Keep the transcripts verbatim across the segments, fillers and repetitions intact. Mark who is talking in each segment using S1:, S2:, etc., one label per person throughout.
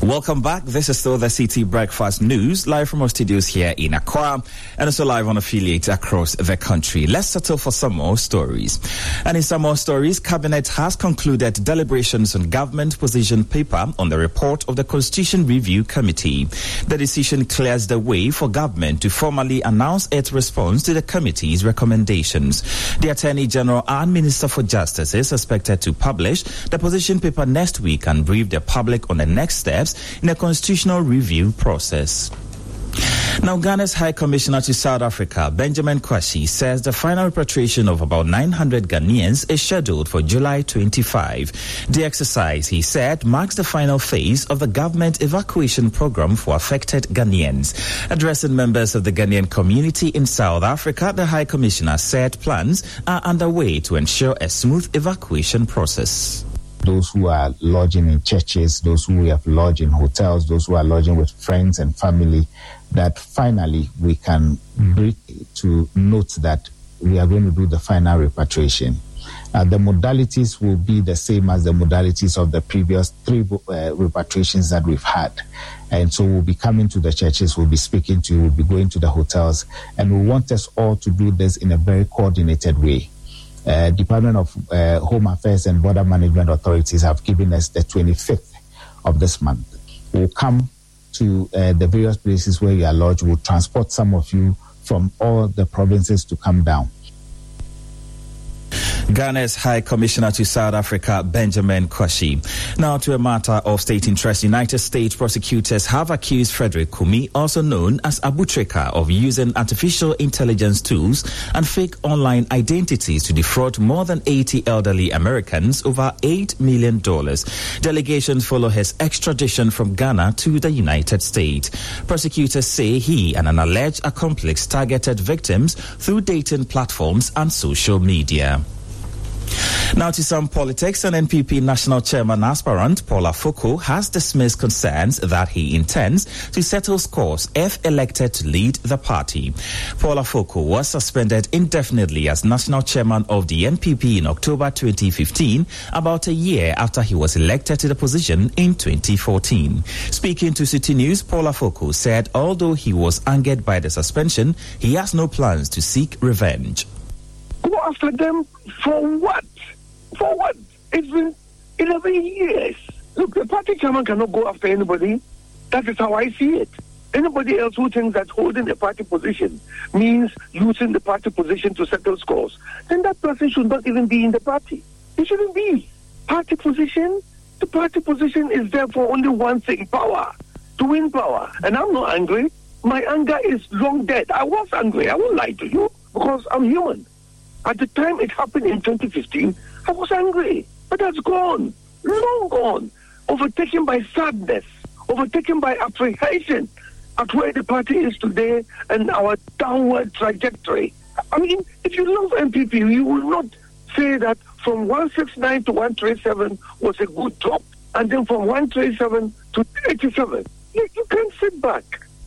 S1: Welcome back. This is still the City Breakfast News, live from our studios here in Accra, and also live on affiliates across the country. Let's settle for some more stories. And in some more stories, Cabinet has concluded deliberations on government position paper on the report of the Constitution Review Committee. The decision clears the way for government to formally announce its response to the committee's recommendations. The Attorney General and Minister for Justice is expected to publish the position paper next week and brief the public on the next steps in a constitutional review process. Now, Ghana's High Commissioner to South Africa, Benjamin Kwashi, says the final repatriation of about nine hundred Ghanaians is scheduled for July twenty-fifth. The exercise, he said, marks the final phase of the government evacuation program for affected Ghanaians. Addressing members of the Ghanaian community in South Africa, the High Commissioner said plans are underway to ensure a smooth evacuation process.
S2: Those who are lodging in churches, those who have lodged in hotels, those who are lodging with friends and family, that finally we can bring to note that we are going to do the final repatriation. Uh, the modalities will be the same as the modalities of the previous three uh, repatriations that we've had. And so we'll be coming to the churches, we'll be speaking to you, we'll be going to the hotels, and we want us all to do this in a very coordinated way. Uh, Department of uh, Home Affairs and Border Management Authorities have given us the twenty-fifth of this month. We'll come to uh, the various places where you are lodged. We'll transport some of you from all the provinces to come down.
S1: Ghana's High Commissioner to South Africa, Benjamin Kwashi. Now to a matter of state interest. United States prosecutors have accused Frederick Kumi, also known as Abu Trika, of using artificial intelligence tools and fake online identities to defraud more than eighty elderly Americans over eight million dollars. The allegations follow his extradition from Ghana to the United States. Prosecutors say he and an alleged accomplice targeted victims through dating platforms and social media. Now to some politics. An N P P national chairman aspirant, Paul Afoko, has dismissed concerns that he intends to settle scores if elected to lead the party. Paul Afoko was suspended indefinitely as national chairman of the N P P in October twenty fifteen, about a year after he was elected to the position in twenty fourteen. Speaking to City News, Paul Afoko said although he was angered by the suspension, he has no plans to seek revenge.
S3: Go after them for what? For what? It's been eleven years. Look, the party chairman cannot go after anybody. That is how I see it. Anybody else who thinks that holding a party position means using the party position to settle scores, then that person should not even be in the party. He shouldn't be. Party position? The party position is there for only one thing, power. To win power. And I'm not angry. My anger is long dead. I was angry. I won't lie to you because I'm human. At the time it happened in twenty fifteen, I was angry. But that's gone. Long gone. Overtaken by sadness. Overtaken by apprehension at where the party is today and our downward trajectory. I mean, if you love N P P, you will not say that from one sixty-nine to one thirty-seven was a good drop. And then from one thirty-seven to eighty-seven. You, you can't sit back.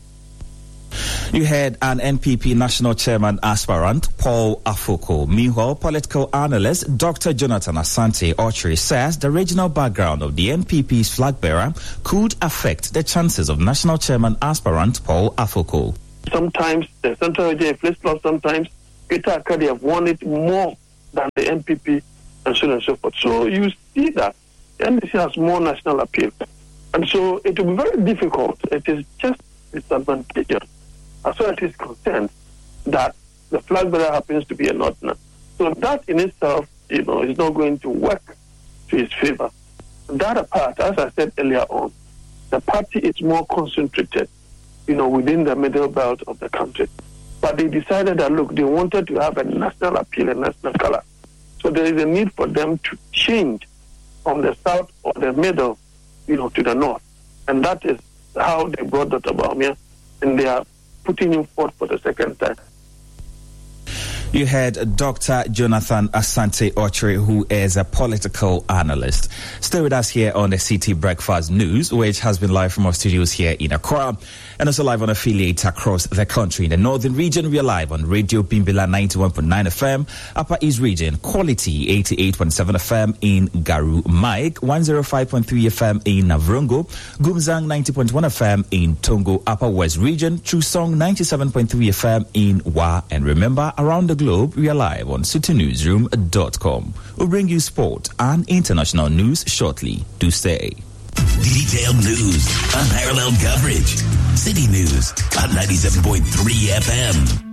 S1: You heard an N P P national chairman aspirant, Paul Afoko. Meanwhile, political analyst Doctor Jonathan Asante Ochiri says the regional background of the N P P's flag bearer could affect the chances of national chairman aspirant Paul Afoko.
S4: Sometimes the central region flip-flops, sometimes Peter Akadi have won it more than the N P P and so on and so forth. So you see that the N D C has more national appeal. And so it will be very difficult. It is just disadvantageous as far as it is concerned that the flag bearer happens to be a northerner. So that in itself, you know, is not going to work to his favor. That apart, as I said earlier on, the party is more concentrated, you know, within the middle belt of the country. But they decided that, look, they wanted to have a national appeal and national color. So there is a need for them to change from the south or the middle, you know, to the north. And that is how they brought Doctor Bawumia, and they are putting him forth for the second time.
S1: You heard Doctor Jonathan Asante Ochre, who is a political analyst. Stay with us here on the City Breakfast News, which has been live from our studios here in Accra and also live on affiliates across the country. In the northern region, we are live on Radio Bimbila ninety-one point nine F M, Upper East region, Quality eighty-eight point seven F M in Garu, Mike one oh five point three F M in Navrongo, Gumzang ninety point one F M in Tongo, Upper West region, Trusong ninety-seven point three F M in Wa, and remember, around the globe, we are live on city newsroom dot com. We'll bring you sport and international news shortly. Do stay.
S5: Detailed news, unparalleled coverage. City News at ninety-seven point three F M.